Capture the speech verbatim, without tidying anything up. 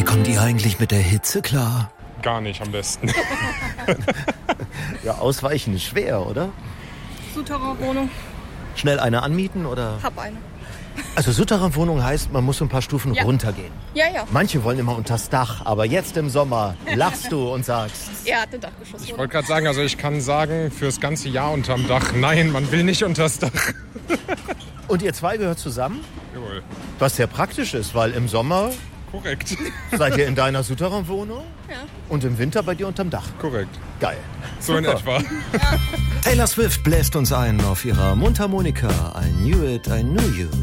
kommt ihr eigentlich mit der Hitze klar? Gar nicht am besten. Ja, ausweichen ist schwer, oder? Souterrain-Wohnung. Schnell eine anmieten, oder? Hab eine. Also Souterrain-Wohnung heißt, man muss so ein paar Stufen Ja. runtergehen. Ja, ja. Manche wollen immer unters Dach, aber jetzt im Sommer lachst du und sagst... Er hat eine Dachgeschosswohnung. Ich wollte gerade sagen, also ich kann sagen, fürs ganze Jahr unterm Dach, nein, man will nicht unters Dach. Und ihr zwei gehört zusammen? Jawohl. Was sehr praktisch ist, weil im Sommer Korrekt. seid ihr in deiner Souterrain-Wohnung Ja. und im Winter bei dir unterm Dach. Korrekt. Geil. So in etwa. Taylor Swift bläst uns ein auf ihrer Mundharmonika. I knew it, I knew you.